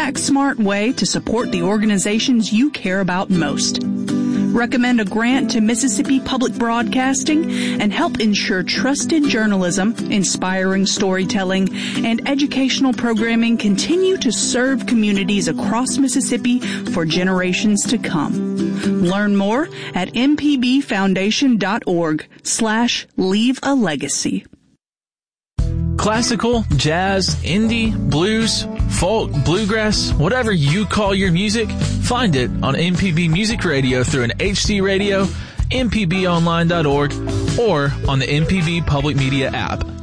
tax-smart way to support the organizations you care about most. Recommend a grant to Mississippi Public Broadcasting and help ensure trusted journalism, inspiring storytelling, and educational programming continue to serve communities across Mississippi for generations to come. Learn more at mpbfoundation.org/leave-a-legacy. Classical, jazz, indie, blues, folk, bluegrass, whatever you call your music, find it on MPB Music Radio through an HD radio, mpbonline.org, or on the MPB Public Media app.